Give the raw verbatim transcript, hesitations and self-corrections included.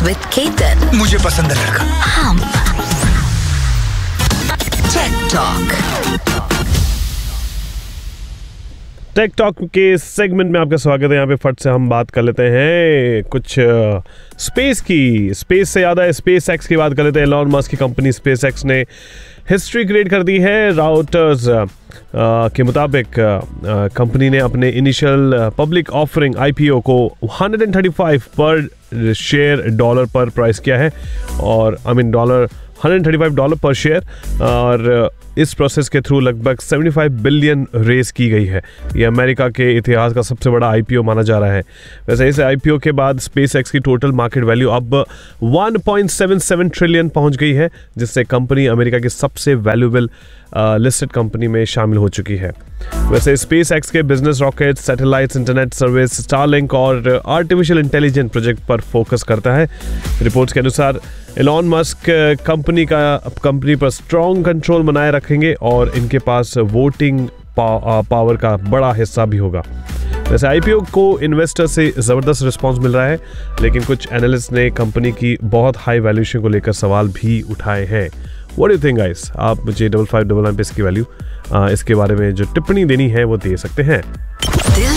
with Ketan. मुझे पसंद है लड़का। हम Tech Talk। टेक टॉक के सेगमेंट में आपका स्वागत है। यहाँ पे फट से हम बात कर लेते हैं कुछ स्पेस की। स्पेस से ज़्यादा स्पेस एक्स की बात कर लेते हैं। एलॉन मस्क की कंपनी स्पेस एक्स ने हिस्ट्री क्रिएट कर दी है। राउटर्स के मुताबिक कंपनी ने अपने इनिशियल पब्लिक ऑफरिंग आईपीओ को एक सौ पैंतीस पर शेयर डॉलर पर प्राइस किया है, और आई मीन डॉलर एक सौ पैंतीस डॉलर पर शेयर। और इस प्रोसेस के थ्रू लगभग पचहत्तर बिलियन रेस की गई है। ये अमेरिका के इतिहास का सबसे बड़ा आईपीओ माना जा रहा है। वैसे इस आईपीओ के बाद स्पेसएक्स की टोटल मार्केट वैल्यू अब एक पॉइंट सात सात ट्रिलियन पहुंच गई है, जिससे कंपनी अमेरिका की सबसे वैल्यूएबल लिस्टेड कंपनी में शामिल हो चुकी है। वैसे स्पेसएक्स के business rocket, satellites, internet service, Starlink और आर्टिफिशियल इंटेलिजेंस प्रोजेक्ट पर फोकस करता है। रिपोर्ट्स के अनुसार एलॉन मस्क कंपनी का कंपनी पर स्ट्रॉन्ग कंट्रोल बनाए रखेंगे और इनके पास वोटिंग पावर का बड़ा हिस्सा भी होगा। वैसे आईपीओ को इन्वेस्टर से ज़बरदस्त रिस्पांस मिल रहा है, लेकिन कुछ एनालिस्ट ने कंपनी की बहुत हाई वैल्यूएशन को लेकर सवाल भी उठाए हैं। What do you think guys? आप मुझे डबल फाइव डबल नाइन पे इसकी वैल्यू इसके बारे में जो टिप्पणी देनी है वो दे सकते हैं। दिल